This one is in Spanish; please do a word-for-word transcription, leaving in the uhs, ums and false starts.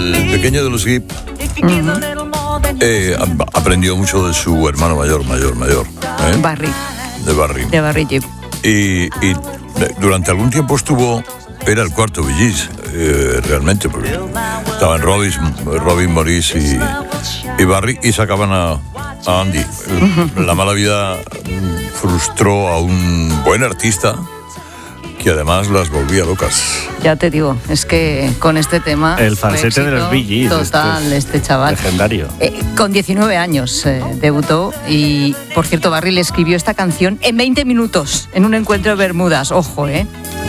El pequeño de los Gibb uh-huh. eh, aprendió mucho de su hermano mayor, mayor, mayor. ¿eh? Barry. De Barry. De Barry Gibb. Y, y durante algún tiempo estuvo, era el cuarto Bee Gees, eh, realmente, porque estaban Robin, Robin Morris y, y Barry, y sacaban a, a Andy. Uh-huh. La mala vida frustró a un buen artista que además las volvía locas. Ya te digo, es que con este tema... El falsete de los Bee Gees. Total, este chaval. Legendario. Eh, con diecinueve años eh, debutó y, por cierto, Barry le escribió esta canción en veinte minutos, en un encuentro de Bermudas. Ojo, ¿eh?